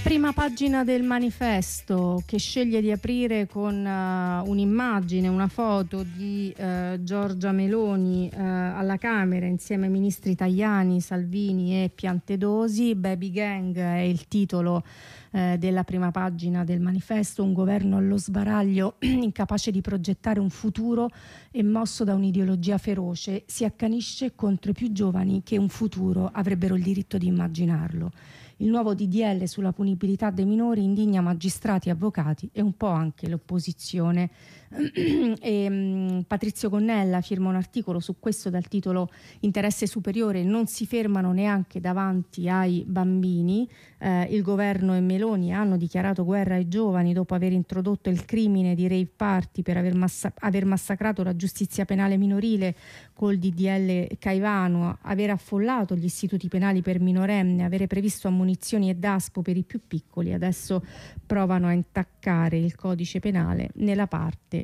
Prima pagina del manifesto, che sceglie di aprire con un'immagine, una foto di Giorgia Meloni alla Camera insieme ai ministri Tajani, Salvini e Piantedosi. Baby Gang è il titolo della prima pagina del manifesto. Un governo allo sbaraglio, incapace di progettare un futuro e mosso da un'ideologia feroce, si accanisce contro i più giovani che un futuro avrebbero il diritto di immaginarlo. Il nuovo DDL sulla punibilità dei indigna magistrati e avvocati e un po' anche l'opposizione. Patrizio Gonnella firma un articolo su questo dal titolo "Interesse superiore, non si fermano neanche davanti ai bambini". Il governo e Meloni hanno dichiarato guerra ai giovani dopo aver introdotto il crimine di rave party per aver massacrato la giustizia penale minorile col DDL Caivano, aver affollato gli istituti penali per minorenni, avere previsto ammonizioni e daspo per i più piccoli. Adesso provano a intaccare il codice penale nella parte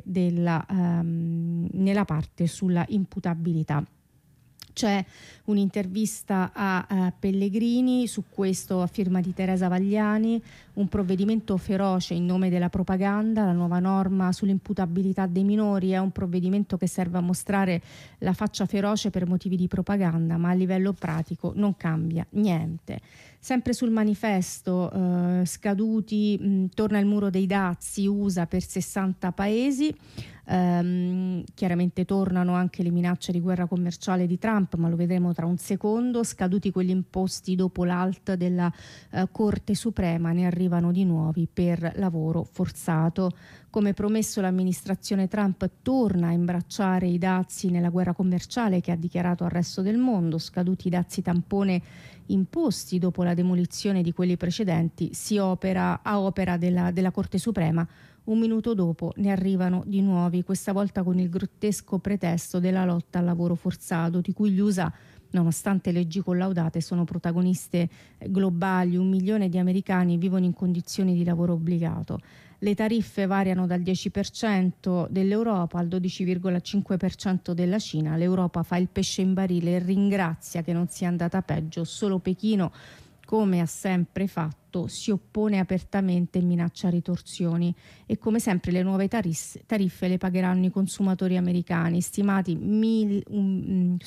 sulla imputabilità. C'è un'intervista a Pellegrini su questo a firma di Teresa Vagliani, un provvedimento feroce in nome della propaganda. La nuova norma sull'imputabilità dei minori è un provvedimento che serve a mostrare la faccia feroce per motivi di propaganda, ma a livello pratico non cambia niente. Sempre sul manifesto, scaduti, torna il muro dei dazi USA per 60 paesi. Chiaramente tornano anche le minacce di guerra commerciale di Trump, ma lo vedremo tra un secondo. Scaduti quegli imposti dopo l'alt della Corte Suprema, ne arrivano di nuovi per lavoro forzato. Come promesso, l'amministrazione Trump torna a imbracciare i dazi nella guerra commerciale che ha dichiarato al resto del mondo. Scaduti i dazi tampone imposti dopo la demolizione di quelli precedenti, si opera a opera della Corte Suprema. Un minuto dopo ne arrivano di nuovi, questa volta con il grottesco pretesto della lotta al lavoro forzato, di cui gli USA, nonostante leggi collaudate, sono protagoniste globali. 1 milione di americani vivono in condizioni di lavoro obbligato. Le tariffe variano dal 10% dell'Europa al 12,5% della Cina. L'Europa fa il pesce in barile e ringrazia che non sia andata peggio. Solo Pechino, come ha sempre fatto, si oppone apertamente e minaccia ritorsioni. E come sempre le nuove tariffe le pagheranno i consumatori americani, stimati $1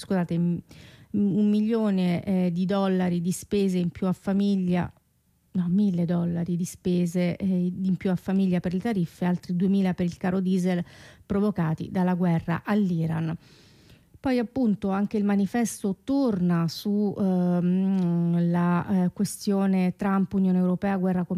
milione di dollari di spese in più a famiglia. No, $1.000 di spese in più a famiglia per le tariffe, altri 2.000 per il caro diesel provocati dalla guerra all'Iran. Poi appunto anche il manifesto torna su la questione Trump, Unione Europea, guerra commerciale